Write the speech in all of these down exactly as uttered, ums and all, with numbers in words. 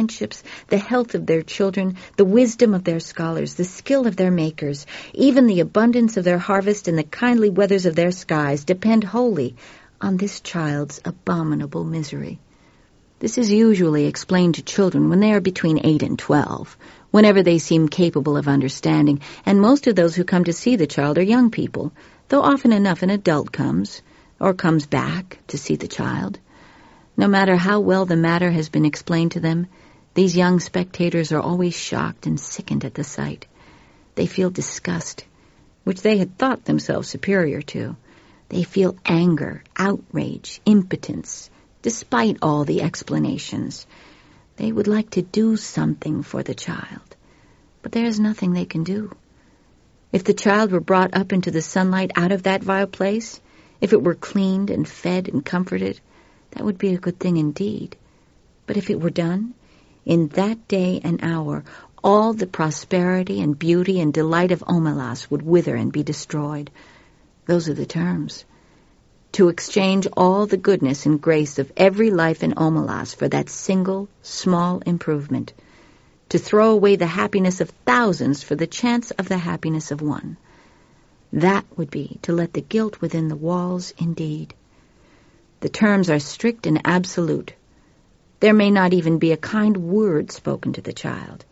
friendships, the health of their children, the wisdom of their scholars, the skill of their makers, even the abundance of their harvest and the kindly weathers of their skies depend wholly on this child's abominable misery. This is usually explained to children when they are between eight and twelve, whenever they seem capable of understanding, and most of those who come to see the child are young people, though often enough an adult comes, or comes back to see the child. No matter how well the matter has been explained to them, these young spectators are always shocked and sickened at the sight. They feel disgust, which they had thought themselves superior to. They feel anger, outrage, impotence, despite all the explanations. They would like to do something for the child, but there is nothing they can do. If the child were brought up into the sunlight out of that vile place, if it were cleaned and fed and comforted, that would be a good thing indeed. But if it were done, in that day and hour, all the prosperity and beauty and delight of Omelas would wither and be destroyed. Those are the terms. To exchange all the goodness and grace of every life in Omelas for that single, small improvement. To throw away the happiness of thousands for the chance of the happiness of one. That would be to let the guilt within the walls indeed. The terms are strict and absolute. There may not even be a kind word spoken to the child.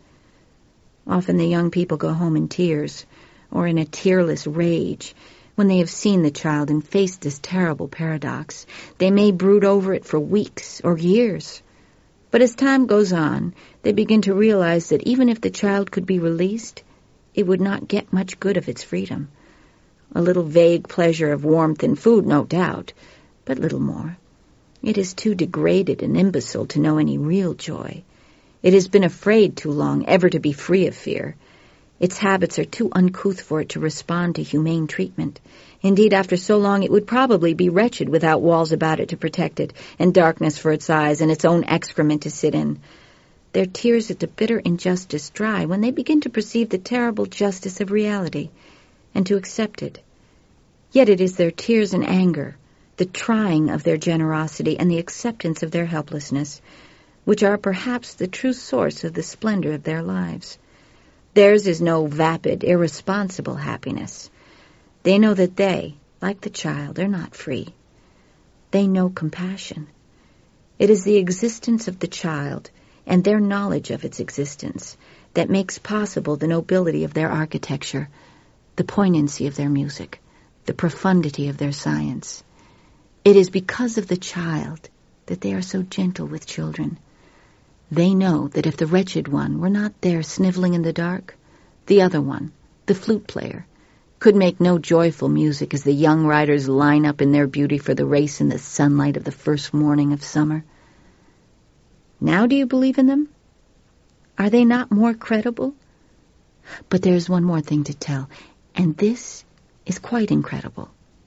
Often the young people go home in tears, or in a tearless rage, when they have seen the child and faced this terrible paradox. They may brood over it for weeks or years. But as time goes on, they begin to realize that even if the child could be released, it would not get much good of its freedom. A little vague pleasure of warmth and food, no doubt, but little more. It is too degraded and imbecile to know any real joy. It has been afraid too long ever to be free of fear. Its habits are too uncouth for it to respond to humane treatment. Indeed, after so long, it would probably be wretched without walls about it to protect it, and darkness for its eyes, and its own excrement to sit in. Their tears at the bitter injustice dry when they begin to perceive the terrible justice of reality, and to accept it. Yet it is their tears and anger, the trying of their generosity and the acceptance of their helplessness, which are perhaps the true source of the splendor of their lives. Theirs is no vapid, irresponsible happiness. They know that they, like the child, are not free. They know compassion. It is the existence of the child and their knowledge of its existence that makes possible the nobility of their architecture, the poignancy of their music, the profundity of their science. It is because of the child that they are so gentle with children. They know that if the wretched one were not there sniveling in the dark, the other one, the flute player, could make no joyful music as the young riders line up in their beauty for the race in the sunlight of the first morning of summer. Now do you believe in them? Are they not more credible? But there is one more thing to tell, and this is quite incredible.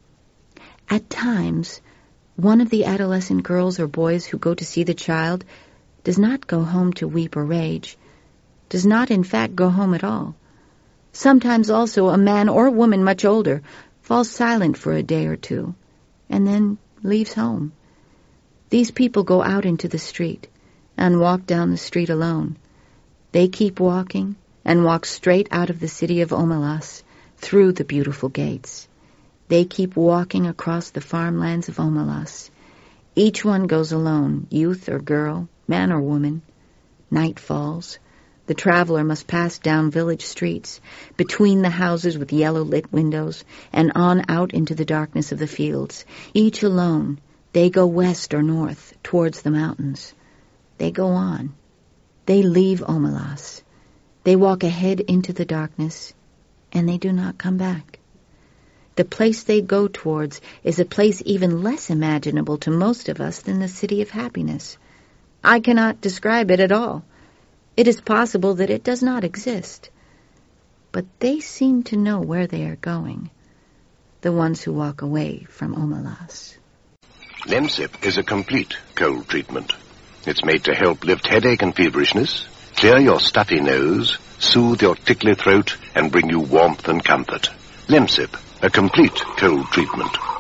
At times, one of the adolescent girls or boys who go to see the child does not go home to weep or rage, does not in fact go home at all. Sometimes also a man or a woman much older falls silent for a day or two, and then leaves home. These people go out into the street and walk down the street alone. They keep walking and walk straight out of the city of Omelas, through the beautiful gates. They keep walking across the farmlands of Omelas. Each one goes alone, youth or girl, man or woman. Night falls. The traveler must pass down village streets, between the houses with yellow-lit windows, and on out into the darkness of the fields. Each alone, they go west or north, towards the mountains. They go on. They leave Omelas. They walk ahead into the darkness, and they do not come back. The place they go towards is a place even less imaginable to most of us than the city of happiness. I cannot describe it at all. It is possible that it does not exist. But they seem to know where they are going, the ones who walk away from Omelas. Lemsip is a complete cold treatment. It's made to help lift headache and feverishness, clear your stuffy nose, soothe your tickly throat, and bring you warmth and comfort. Lemsip, a complete cold treatment.